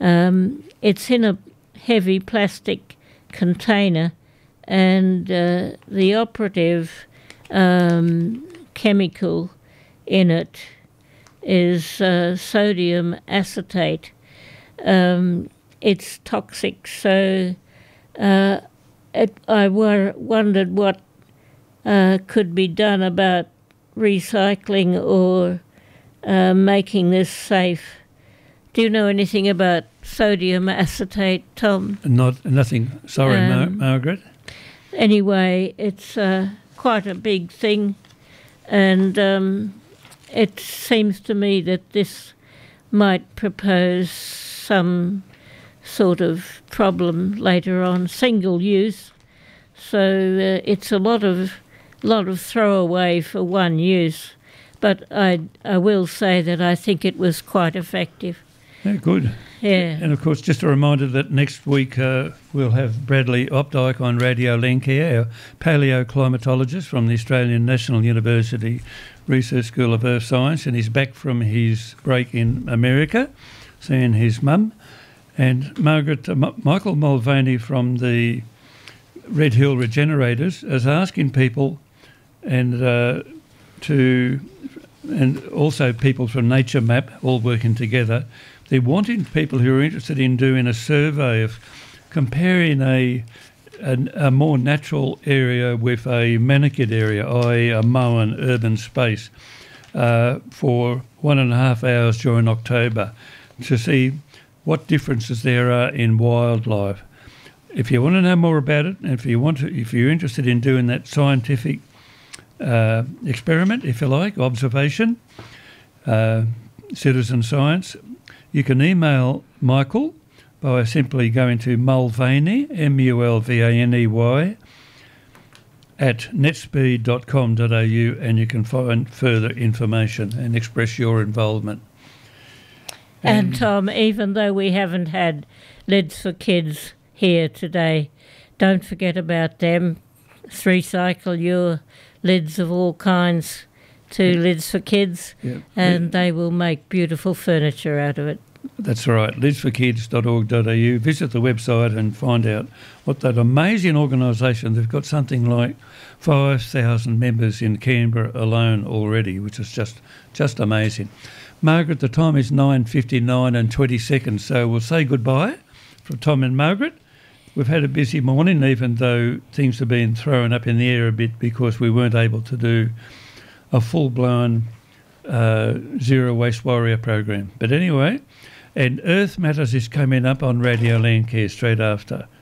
It's in a heavy plastic container, and the operative chemical in it is sodium acetate. It's toxic, so I wondered what could be done about recycling or making this safe. Do you know anything about sodium acetate, Tom? Nothing. Sorry, Margaret. Anyway, it's quite a big thing, and it seems to me that this might propose some sort of problem later on. Single use, so it's a lot of throwaway for one use. But I will say that I think it was quite effective. Yeah, good. Yeah. And of course, just a reminder that next week we'll have Bradley Opdyke on Radio Link here, our paleoclimatologist from the Australian National University Research School of Earth Science, and he's back from his break in America, seeing his mum. And Margaret, Michael Mulvaney from the Red Hill Regenerators is asking people and also people from Nature Map all working together. They're wanting people who are interested in doing a survey of comparing a more natural area with a manicured area, i.e. a mown urban space, for 1.5 hours during October to see what differences there are in wildlife. If you want to know more about it, and if you're interested in doing that scientific experiment, if you like, observation, citizen science, you can email Michael by simply going to Mulvaney, Mulvaney, at netspeed.com.au, and you can find further information and express your involvement. And Tom, even though we haven't had Lids for Kids here today, don't forget about them. Recycle your lids of all kinds to Lids for Kids, and they will make beautiful furniture out of it. That's right, lidsforkids.org.au. Visit the website and find out what that amazing organisation, they've got something like 5,000 members in Canberra alone already, which is just amazing. Margaret, the time is 9:59 and 20 seconds, so we'll say goodbye from Tom and Margaret. We've had a busy morning, even though things have been thrown up in the air a bit because we weren't able to do a full-blown Zero Waste Warrior program. But anyway, and Earth Matters is coming up on Radio Landcare straight after.